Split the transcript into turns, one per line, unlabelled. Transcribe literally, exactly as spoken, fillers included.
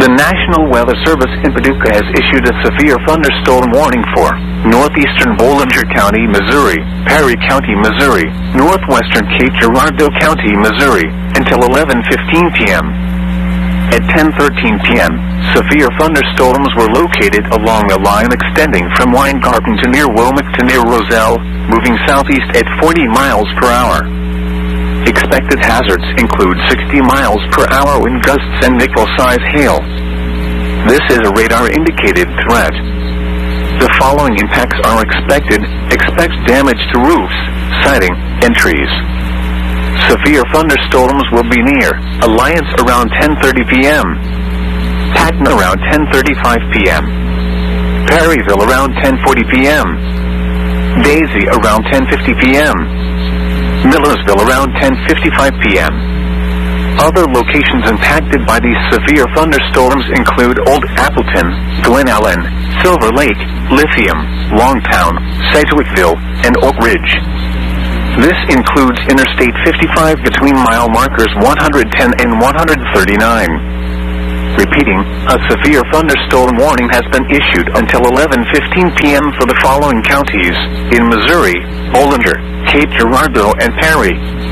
The National Weather Service in Paducah has issued a severe thunderstorm warning for northeastern Bollinger County, Missouri, Perry County, Missouri, northwestern Cape Girardeau County, Missouri, until eleven fifteen p m At ten thirteen p m, severe thunderstorms were located along a line extending from Weingarten to near Womack to near Roselle, moving southeast at forty miles per hour. Expected hazards include sixty miles per hour wind gusts and nickel-size hail. This is a radar-indicated threat. The following impacts are expected. Expect damage to roofs, siding, and trees. Severe thunderstorms will be near Alliance around ten thirty p m Patton around ten thirty-five p m Perryville around ten forty p m Daisy around ten fifty p m Millersville around ten fifty-five p m Other locations impacted by these severe thunderstorms include Old Appleton, Glen Allen, Silver Lake, Lithium, Longtown, Sedgwickville, and Oak Ridge. This includes Interstate fifty-five between mile markers one hundred ten and one hundred thirty-nine. Repeating, a severe thunderstorm warning has been issued until eleven fifteen p m for the following counties in Missouri: Bollinger, Cape Girardeau, and Perry.